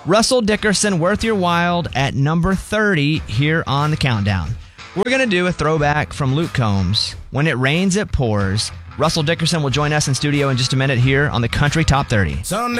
Russell Dickerson, Worth Your While at number 30 here on the countdown. We're going to do a throwback from Luke Combs. When it rains, it pours. Russell Dickerson will join us in studio in just a minute here on the Country Top 30.